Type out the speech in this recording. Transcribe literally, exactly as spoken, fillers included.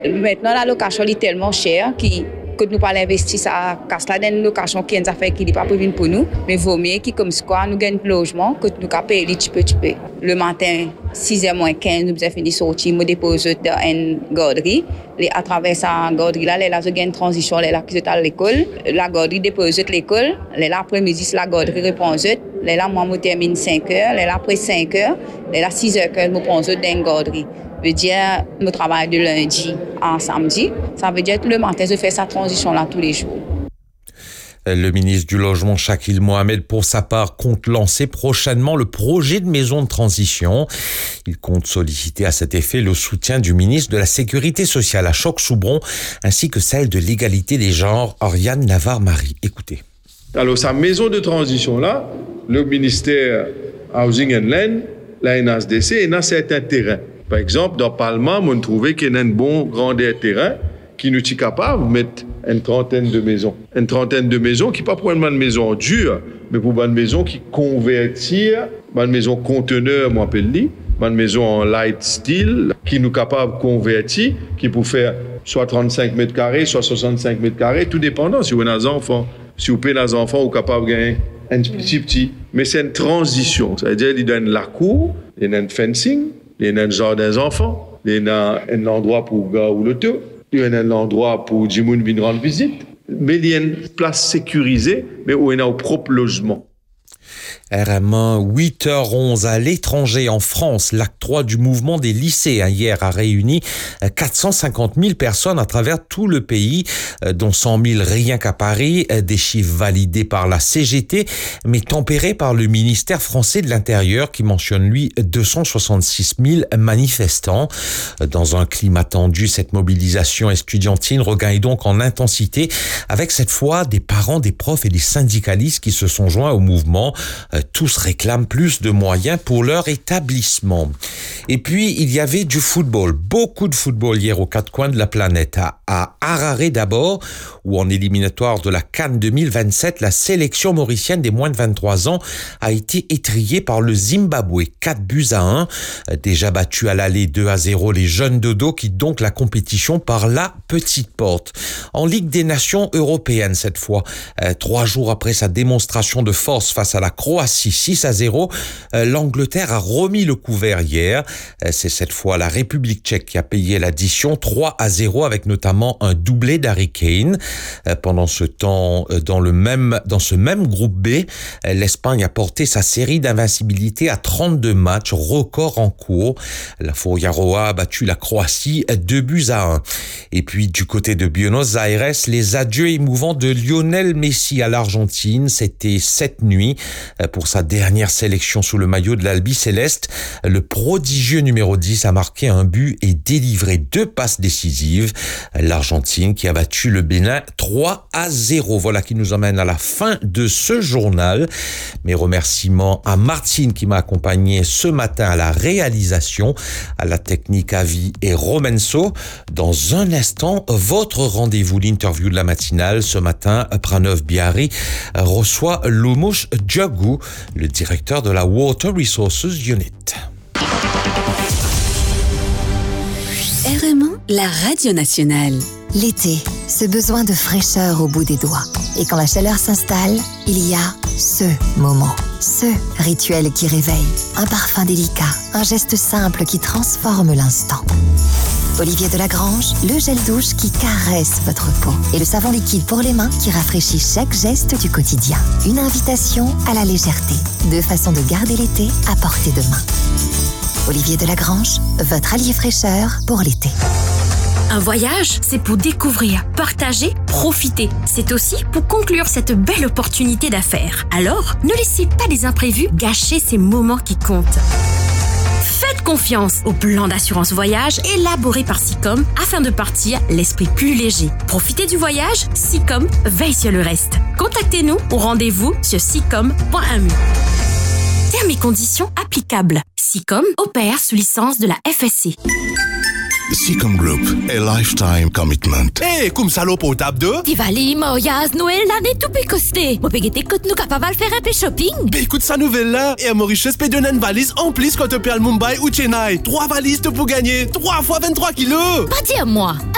Maintenant, la location est tellement chère qui que nous pas investir ça casse la dans location qui est une affaire qui n'est pas prévue pour nous, mais vaut mieux qui comme quoi nous gagne logement que nous capable payer petit peu petit peu. Le matin six heures moins quinze nous avons fini sortir, me déposer dans une garderie, et à travers sa garderie là, là je gagne transition là qui est à l'école, la garderie dépose l'école, là l'après-midi la garderie répond là là moi me termine cinq heures, là après cinq heures, là six heures que me prends dans une garderie. Ça veut dire que je travaille de lundi à samedi. Ça veut dire que le matin, je fais cette transition-là tous les jours. Le ministre du Logement, Shakil Mohamed, pour sa part, compte lancer prochainement le projet de maison de transition. Il compte solliciter à cet effet le soutien du ministre de la Sécurité sociale, Achok Soubron, ainsi que celle de l'égalité des genres, Oriane Navarre-Marie. Écoutez. Alors, sa maison de transition-là, le ministère Housing and Land, la N H D C, a certains terrains. Par exemple, dans le Parlement, on trouvait qu'il y a un bon grandeur terrain qui nous est capable de mettre une trentaine de maisons. Une trentaine de maisons qui ne sont pas pour une maison dure, mais pour une maison qui convertit, une maison conteneur, moi appelle li, une maison en light steel, qui nous est capable de convertir, qui peut faire soit trente-cinq mètres carrés, soit soixante-cinq mètres carrés, tout dépendant si vous avez des enfants. Si vous avez des enfants, vous êtes capable de gagner un petit petit. Mais c'est une transition, c'est-à-dire qu'il donne la cour, il y a un fencing, il y a un jardin des enfants, il y a un endroit pour gars ou l'auto, il y a un endroit pour les gens venir rendre visite, mais il y a une place sécurisée, mais où il y a un propre logement. R M un, huit heures onze à l'étranger en France. L'acte trois du mouvement des lycéens hier a réuni quatre cent cinquante mille personnes à travers tout le pays, dont cent mille rien qu'à Paris. Des chiffres validés par la C G T, mais tempérés par le ministère français de l'Intérieur qui mentionne, lui, deux cent soixante-six mille manifestants. Dans un climat tendu, cette mobilisation estudiantine regagne donc en intensité avec cette fois des parents, des profs et des syndicalistes qui se sont joints au mouvement. Tous réclament plus de moyens pour leur établissement. Et puis, il y avait du football, beaucoup de football hier aux quatre coins de la planète. À, à Harare d'abord, où en éliminatoire de la CAN deux mille vingt-sept, la sélection mauricienne des moins de vingt-trois ans a été étrillée par le Zimbabwe, quatre buts à un. Déjà battu à l'aller deux à zéro, les jeunes dodo quittent donc la compétition par la petite porte. En Ligue des Nations européennes cette fois, trois jours après sa démonstration de force face à la Croatie, six à zéro, l'Angleterre a remis le couvert hier. C'est cette fois la République tchèque qui a payé l'addition, trois à zéro, avec notamment un doublé d'Harry Kane. Pendant ce temps, dans le même, dans ce même groupe B, l'Espagne a porté sa série d'invincibilité à trente-deux matchs, record en cours. La Furiaroa a battu la Croatie deux buts à un. Et puis, du côté de Buenos Aires, les adieux émouvants de Lionel Messi à l'Argentine. C'était cette nuit. Pour sa dernière sélection sous le maillot de l'Albi Céleste, le prodigieux numéro dix a marqué un but et délivré deux passes décisives. L'Argentine qui a battu le Bénin trois à zéro. Voilà qui nous emmène à la fin de ce journal. Mes remerciements à Martine qui m'a accompagné ce matin à la réalisation, à la technique Avi et Romenso. Dans un instant, votre rendez-vous, l'interview de la matinale. Ce matin, Pranav Bihari reçoit Lomouche Djagou, le directeur de la Water Resources Unit. R M un, la radio nationale. L'été, ce besoin de fraîcheur au bout des doigts. Et quand la chaleur s'installe, il y a ce moment, ce rituel qui réveille. Un parfum délicat, un geste simple qui transforme l'instant. Olivier Delagrange, le gel douche qui caresse votre peau. Et le savon liquide pour les mains qui rafraîchit chaque geste du quotidien. Une invitation à la légèreté. Deux façons de garder l'été à portée de main. Olivier Delagrange, votre allié fraîcheur pour l'été. Un voyage, c'est pour découvrir, partager, profiter. C'est aussi pour conclure cette belle opportunité d'affaires. Alors, ne laissez pas les imprévus gâcher ces moments qui comptent. Faites confiance au plan d'assurance voyage élaboré par Sicom afin de partir l'esprit plus léger. Profitez du voyage, Sicom veille sur le reste. Contactez-nous au rendez-vous sur sicom point m u. Termes et conditions applicables. Sicom opère sous licence de la F S C. Sicom Group, a lifetime commitment. Eh, hey, comme salope au table de? Tivali, Moyaz, Noël, l'année tout peut coster. Moi, pégueté que nous capables de faire un peu shopping. Ben écoute sa nouvelle là, et à Mauritius, peut donner une valise en plus quand tu peux aller à Mumbai ou Chennai. Trois valises pour gagner, trois fois vingt-trois kilos. Pas dire moi.